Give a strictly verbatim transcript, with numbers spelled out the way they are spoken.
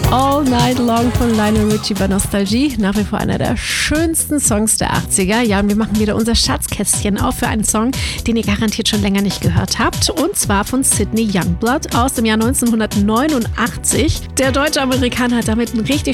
All Night Long von Lionel Richie bei Nostalgie. Nach wie vor einer der schönsten Songs der achtziger. Ja, und wir machen wieder unser Schatzkästchen auf für einen Song, den ihr garantiert schon länger nicht gehört habt. Und zwar von Sidney Youngblood aus dem Jahr neunzehnhundertneunundachtzig. Der deutsche Amerikaner hat damit einen richtig